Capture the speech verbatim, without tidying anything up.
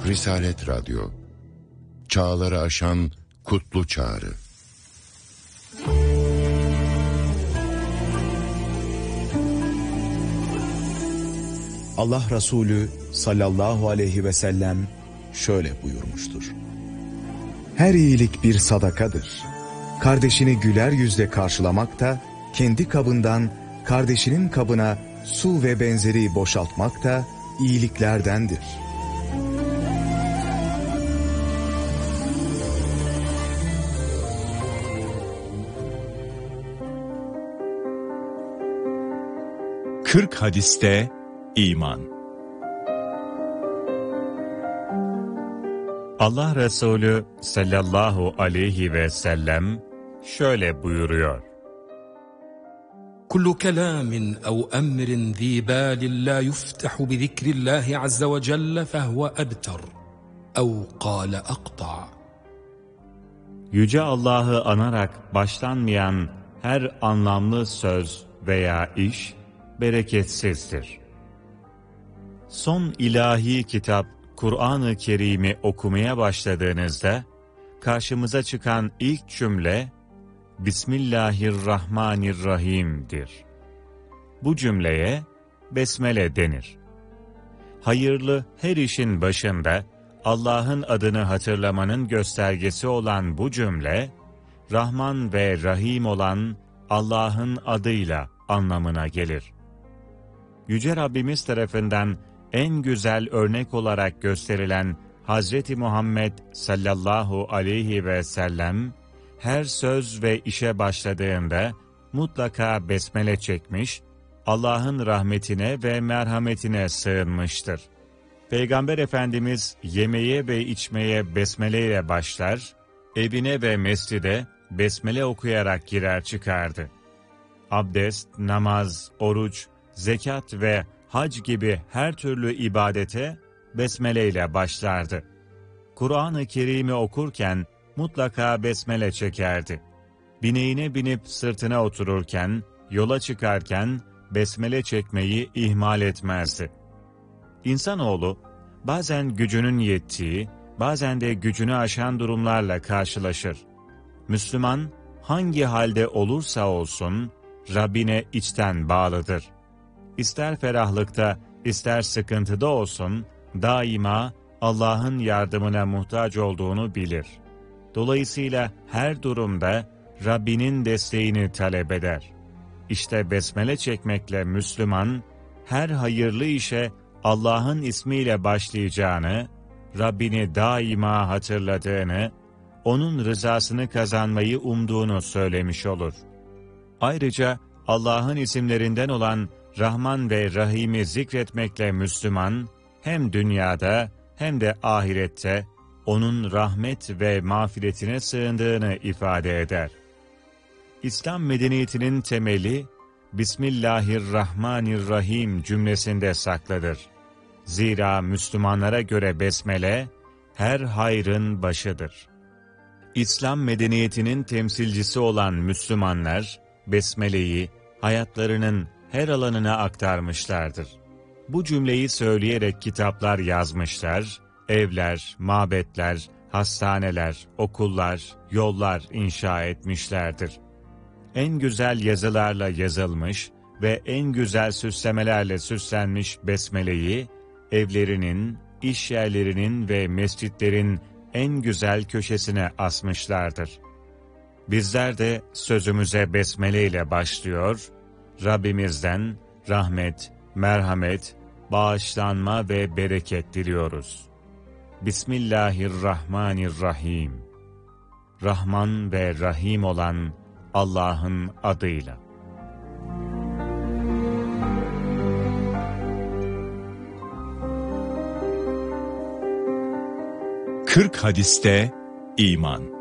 Risalet Radyo, çağları aşan kutlu çağrı. Allah Resulü sallallahu aleyhi ve sellem şöyle buyurmuştur: her iyilik bir sadakadır. Kardeşini güler yüzle karşılamak da, kendi kabından kardeşinin kabına su ve benzeri boşaltmak da iyiliklerdendir. kırk hadiste iman. Allah Resulü sallallahu aleyhi ve sellem şöyle buyuruyor: Kullu kelamin ev emrin zi balin la yuftahu bi zikrillahi azze ve celle fehuve ebter ev kâle akta. Yüce Allah'ı anarak başlanmayan her anlamlı söz veya iş bereketsizdir. Son ilahi kitap Kur'an-ı Kerim'i okumaya başladığınızda karşımıza çıkan ilk cümle Bismillahirrahmanirrahim'dir. Bu cümleye besmele denir. Hayırlı her işin başında Allah'ın adını hatırlamanın göstergesi olan bu cümle, Rahman ve Rahim olan Allah'ın adıyla anlamına gelir. Yüce Rabbimiz tarafından en güzel örnek olarak gösterilen Hazreti Muhammed sallallahu aleyhi ve sellem, her söz ve işe başladığında mutlaka besmele çekmiş, Allah'ın rahmetine ve merhametine sığınmıştır. Peygamber Efendimiz yemeye ve içmeye besmele ile başlar, evine ve mescide besmele okuyarak girer çıkardı. Abdest, namaz, oruç, zekat ve hac gibi her türlü ibadete besmele ile başlardı. Kur'an-ı Kerim'i okurken mutlaka besmele çekerdi. Bineğine binip sırtına otururken, yola çıkarken besmele çekmeyi ihmal etmezdi. İnsanoğlu bazen gücünün yettiği, bazen de gücünü aşan durumlarla karşılaşır. Müslüman hangi halde olursa olsun Rabbine içten bağlıdır. İster ferahlıkta, ister sıkıntıda olsun, daima Allah'ın yardımına muhtaç olduğunu bilir. Dolayısıyla her durumda Rabbinin desteğini talep eder. İşte besmele çekmekle Müslüman, her hayırlı işe Allah'ın ismiyle başlayacağını, Rabbini daima hatırladığını, onun rızasını kazanmayı umduğunu söylemiş olur. Ayrıca Allah'ın isimlerinden olan Rahman ve Rahim'i zikretmekle Müslüman, hem dünyada hem de ahirette onun rahmet ve mağfiretine sığındığını ifade eder. İslam medeniyetinin temeli, Bismillahirrahmanirrahim cümlesinde saklıdır. Zira Müslümanlara göre besmele, her hayrın başıdır. İslam medeniyetinin temsilcisi olan Müslümanlar, besmeleyi hayatlarının her alanına aktarmışlardır. Bu cümleyi söyleyerek kitaplar yazmışlar, evler, mabetler, hastaneler, okullar, yollar inşa etmişlerdir. En güzel yazılarla yazılmış ve en güzel süslemelerle süslenmiş besmeleyi, evlerinin, iş yerlerinin ve mescitlerin en güzel köşesine asmışlardır. Bizler de sözümüze besmele ile başlıyor, Rabbimizden rahmet, merhamet, bağışlanma ve bereket diliyoruz. Bismillahirrahmanirrahim. Rahman ve Rahim olan Allah'ın adıyla. kırk hadiste iman.